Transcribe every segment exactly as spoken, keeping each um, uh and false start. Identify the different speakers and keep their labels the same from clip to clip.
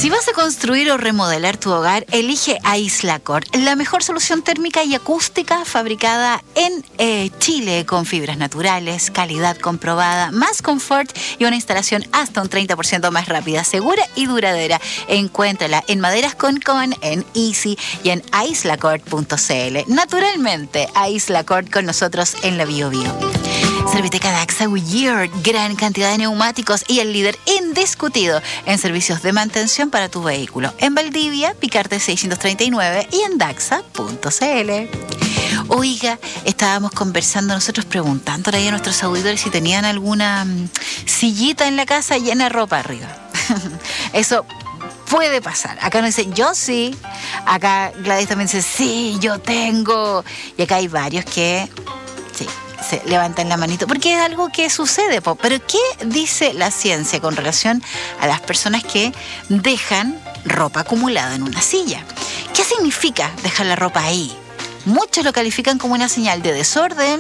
Speaker 1: Si vas a construir o remodelar tu hogar, elige Aislacor, la mejor solución térmica y acústica fabricada en eh, Chile con fibras naturales, calidad comprobada, más confort y una instalación hasta un treinta por ciento más rápida, segura y duradera. Encuéntrala en Maderas Concon, en Easy y en aislacor punto c l. Naturalmente, Aislacor con nosotros en la Bio Bio. Serviteca Daxa Goodyear, gran cantidad de neumáticos y el líder indiscutido en servicios de mantención para tu vehículo. En Valdivia, Picarte seiscientos treinta y nueve y en daxa punto c l. Oiga, estábamos conversando nosotros preguntándole a nuestros auditores si tenían alguna um, sillita en la casa llena de ropa arriba. Eso puede pasar. Acá nos dicen, yo sí. Acá Gladys también dice, sí, yo tengo. Y acá hay varios que, sí, se levantan la manito, porque es algo que sucede. Po. Pero ¿qué dice la ciencia con relación a las personas que dejan ropa acumulada en una silla? ¿Qué significa dejar la ropa ahí? Muchos lo califican como una señal de desorden,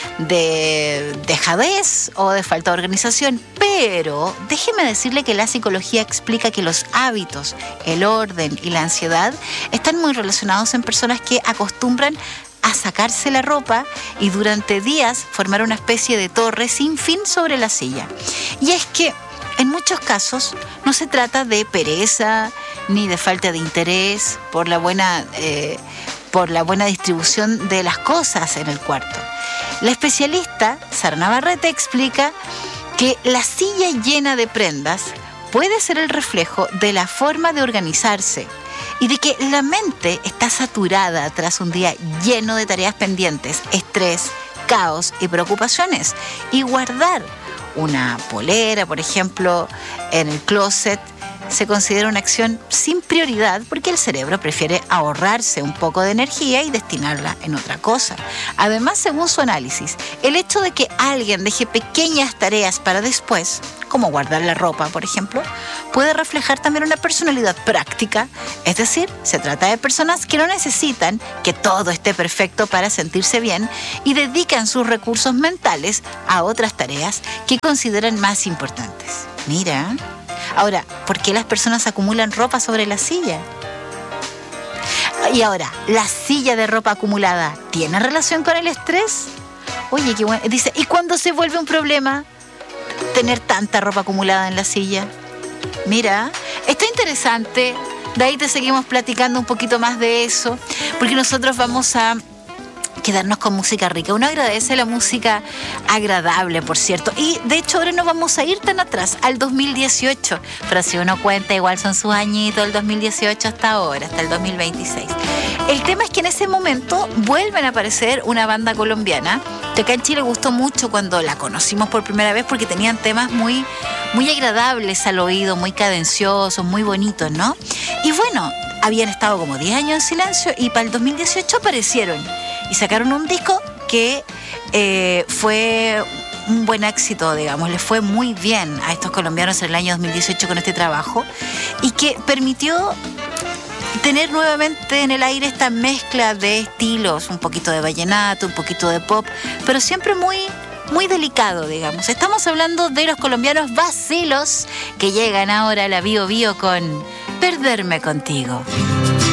Speaker 1: de dejadez o de falta de organización, pero déjeme decirle que la psicología explica que los hábitos, el orden y la ansiedad están muy relacionados en personas que acostumbran a sacarse la ropa y durante días formar una especie de torre sin fin sobre la silla. Y es que en muchos casos no se trata de pereza ni de falta de interés por la buena... Eh, por la buena distribución de las cosas en el cuarto. La especialista Sara Navarrete explica que la silla llena de prendas puede ser el reflejo de la forma de organizarse y de que la mente está saturada tras un día lleno de tareas pendientes, estrés, caos y preocupaciones. Y guardar una polera, por ejemplo, en el closet, se considera una acción sin prioridad porque el cerebro prefiere ahorrarse un poco de energía y destinarla en otra cosa. Además, según su análisis, el hecho de que alguien deje pequeñas tareas para después, como guardar la ropa, por ejemplo, puede reflejar también una personalidad práctica. Es decir, se trata de personas que no necesitan que todo esté perfecto para sentirse bien y dedican sus recursos mentales a otras tareas que consideran más importantes. Mira... Ahora, ¿por qué las personas acumulan ropa sobre la silla? Y ahora, ¿la silla de ropa acumulada tiene relación con el estrés? Oye, qué bueno. Dice, ¿y cuándo se vuelve un problema tener tanta ropa acumulada en la silla? Mira, está interesante. De ahí te seguimos platicando un poquito más de eso, porque nosotros vamos a quedarnos con música rica. Uno agradece la música agradable, por cierto. Y de hecho ahora no vamos a ir tan atrás, al dos mil dieciocho. Pero si uno cuenta, igual son sus añitos, el dos mil dieciocho hasta ahora, hasta el dos mil veintiséis. El tema es que en ese momento vuelven a aparecer una banda colombiana que acá en Chile gustó mucho cuando la conocimos por primera vez porque tenían temas muy, muy agradables al oído, muy cadenciosos, muy bonitos, ¿no? Y bueno, habían estado como diez años en silencio y para el dos mil dieciocho aparecieron y sacaron un disco que eh, fue un buen éxito, digamos, les fue muy bien a estos colombianos en el año dos mil dieciocho con este trabajo y que permitió tener nuevamente en el aire esta mezcla de estilos, un poquito de vallenato, un poquito de pop, pero siempre muy, muy delicado, digamos. Estamos hablando de los colombianos Vacilos que llegan ahora a la Bio Bio con Perderme Contigo.